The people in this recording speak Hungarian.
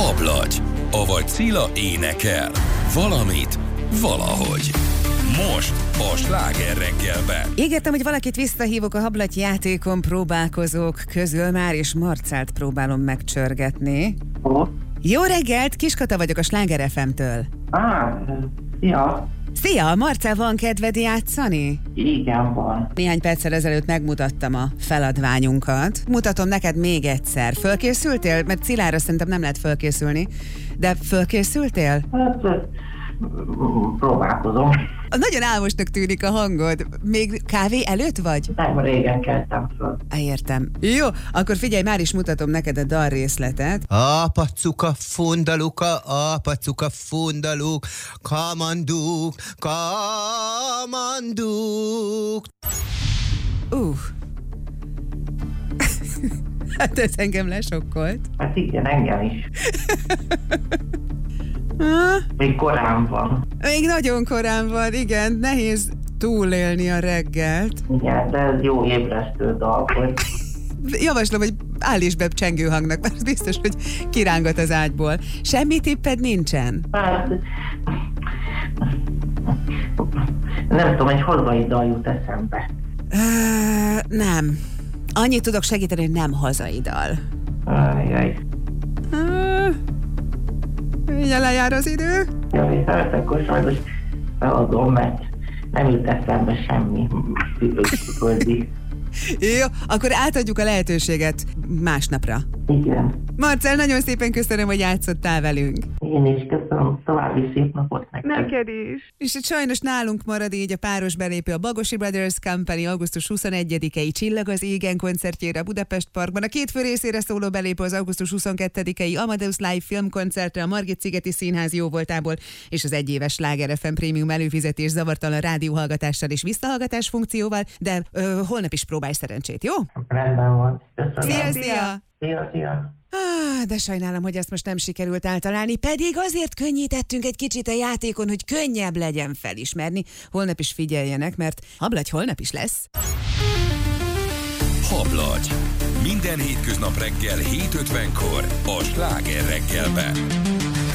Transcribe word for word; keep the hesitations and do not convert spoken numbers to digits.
Hablagy, avagy Cilla énekel. Valamit, valahogy. Most a Sláger reggelben. Ígértem, hogy valakit visszahívok a Hablagy játékon próbálkozók közül, már és Marcelt próbálom megcsörgetni. Oh. Jó reggelt, Kiskata vagyok a Sláger ef em-től. Á, szia! Szia, Marcel, van kedved játszani? Igen, van. Néhány perccel ezelőtt megmutattam a feladványunkat. Mutatom neked még egyszer. Fölkészültél? Mert Cilára szerintem nem lehet fölkészülni. De fölkészültél? Hát, próbálkozom. Nagyon álmosnak tűnik a hangod. Még kávé előtt vagy? Nem, régen keltem föl. Á, értem. Jó, akkor figyelj, már is mutatom neked a dal részletet. Apacuka fundaluka, apacuka fundaluk, kamanduk, kamanduk. Uh. Hát ez engem lesokkolt. Hát igen, engem is. Ha? Még korán van. Még nagyon korán van, igen, nehéz túlélni a reggelt. Igen, de ez jó ébresztő dal, hogy... Javaslom, hogy állíts be csengő hangnak, mert biztos, hogy kirángat az ágyból. Semmi tipped nincsen? Hát... Nem tudom, egy hazai dal jut eszembe. Ö, nem. Annyit tudok segíteni, hogy nem hazai dal. Ajjaj. Ugye lejár az idő? Jaj, hát akkor sajnos feladom, mert nem jut eszembe semmi földi. Jó, akkor átadjuk a lehetőséget másnapra. Igen. Marcel, nagyon szépen köszönöm, hogy játszottál velünk. Én is köszönöm, további szép napot nektek. Neked is. És itt sajnos nálunk marad így a páros belépő a Bagosi Brothers Company augusztus huszonegyedikei Csillag az égen koncertjére a Budapest Parkban, a két fő részére szóló belépő az augusztus huszonkettedikei Amadeus Live filmkoncertre a Margit-szigeti Színház jóvoltából, és az egyéves Sláger ef em prémium előfizetés zavartalan rádióhallgatással és visszahallgatás funkcióval, de ö, holnap is próbálj szerencsét, jó? Rendben van. Köszönöm. Szia, szia! Szia, szia! Ah, de sajnálom, hogy ezt most nem sikerült eltalálni, pedig azért könnyítettünk egy kicsit a játékon, hogy könnyebb legyen felismerni. Holnap is figyeljenek, mert Hablagy holnap is lesz. Hablagy. Minden hétköznap reggel hét ötvenkor a Sláger reggelben.